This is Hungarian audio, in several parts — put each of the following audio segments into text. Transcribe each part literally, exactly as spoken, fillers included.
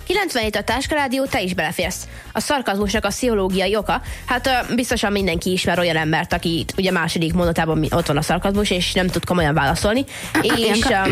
kilencvenhét a Táska Rádió, te is beleférsz. A szarkazmusnak a pszichológiai oka, hát uh, biztosan mindenki ismer olyan embert, aki ugye második mondatában ott van a szarkazmus, és nem tud komolyan válaszolni. És um,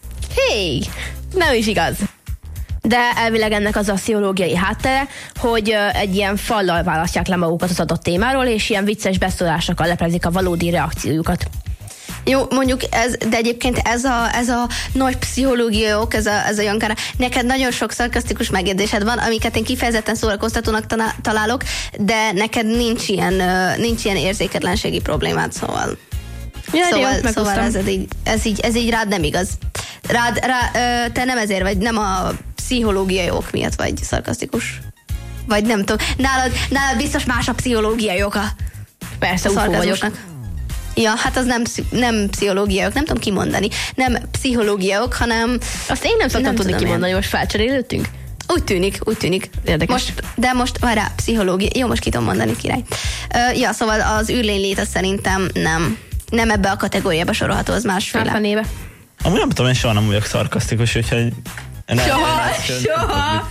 hé, nem is igaz. De elvileg ennek az a pszichológiai háttere, hogy uh, egy ilyen fallal választják le magukat az adott témáról, és ilyen vicces beszólásokkal leplezik a valódi reakciójukat. Jó, mondjuk ez, de egyébként ez a, ez a nagy pszichológiai ok, ez a, ez a Jankára. Neked nagyon sok szarkasztikus megjegyzésed van, amiket én kifejezetten szórakoztatónak találok, de neked nincs ilyen, nincs ilyen érzéketlenségi problémád, szóval. Ja, szóval, jó, szóval ez, így, ez, így, ez így rád nem igaz. Rád, rá, te nem ezért vagy, nem a pszichológiai ok miatt vagy szarkasztikus. Vagy nem tudom. Nálad, nálad biztos más a pszichológiai oka. Persze, ufó vagyok. Ja, hát az nem, nem pszichológiaiok, nem tudom kimondani. Nem pszichológiaiok, hanem... Azt én nem szoktam nem tudni kimondani, én. Most felcserélődtünk? Úgy tűnik, úgy tűnik. Érdekes. Most, de most, várjál, pszichológia. Jó, most ki tudom mondani, király. Uh, ja, szóval az űrlénylét az szerintem nem, nem ebbe a kategóriába sorolható, az másféle. Hát néve. Amúgy nem tudom, én soha nem vagyok szarkasztikus, úgyhogy... Nem, soha, nem soha,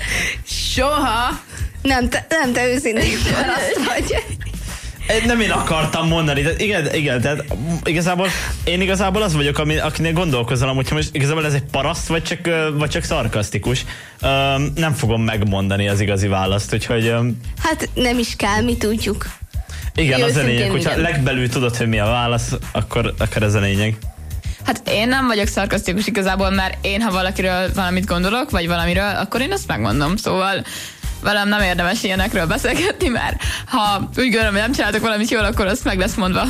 soha. Nem te, nem te őszintén azt vagy. Nem én akartam mondani, de igen, igen, tehát igazából én igazából az vagyok, ami, akinél gondolkozom, hogyha most igazából ez egy paraszt, vagy csak, vagy csak szarkasztikus. Um, nem fogom megmondani az igazi választ, úgyhogy... Um, hát nem is kell, mi tudjuk. Igen, az a lényeg, hogyha igen. Legbelül tudod, hogy mi a válasz, akkor, akkor ez a lényeg. Hát én nem vagyok szarkasztikus igazából, mert én, ha valakiről valamit gondolok, vagy valamiről, akkor én azt megmondom, szóval... velem nem érdemes ilyenekről beszélgetni, mert ha úgy gondolom, hogy nem csináltok valamit jól, akkor azt meg lesz mondva.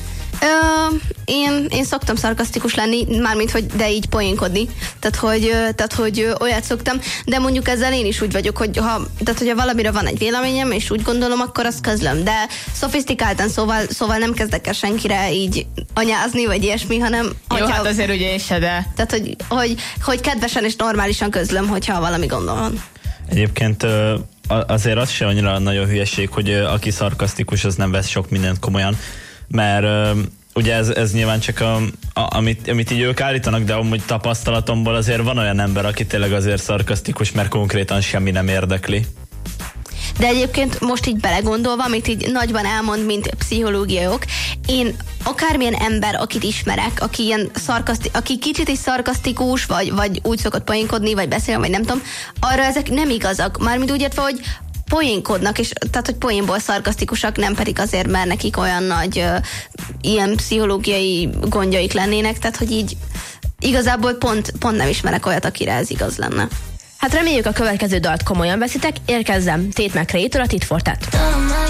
Ö, én, én szoktam szarkasztikus lenni, mármint, hogy de így poénkodni. Tehát, hogy, tehát, hogy olyat szoktam, de mondjuk ezzel én is úgy vagyok, hogy ha, tehát, hogyha valamire van egy véleményem, és úgy gondolom, akkor azt közlöm. De szofisztikáltan, szóval, szóval nem kezdek el senkire így anyázni, vagy ilyesmi, hanem... Jó, hogyha, hát azért ugye is se, de... Tehát, hogy, hogy, hogy kedvesen és normálisan közlöm, hogyha valami gondol van. Egyébként azért az se annyira nagyon hülyeség, hogy aki szarkasztikus, az nem vesz sok mindent komolyan, mert ugye ez, ez nyilván csak a, a, amit, amit így ők állítanak, de amúgy tapasztalatomból azért van olyan ember, aki tényleg azért szarkasztikus, mert konkrétan semmi nem érdekli. De egyébként most így belegondolva, amit így nagyban elmond, mint pszichológiai ok, én akármilyen ember, akit ismerek, aki, ilyen szarkaszti, aki kicsit is szarkasztikus, vagy, vagy úgy szokott poénkodni, vagy beszél, vagy nem tudom, arra ezek nem igazak. Mármint úgy értve, hogy poénkodnak, és tehát, hogy poénból szarkasztikusak, nem pedig azért, mert nekik olyan nagy uh, ilyen pszichológiai gondjaik lennének, tehát, hogy így igazából pont, pont nem ismerek olyat, akire ez igaz lenne. Hát reméljük a következő dalt komolyan veszitek, érkezzem Tate McRae-től a Tit for Tat.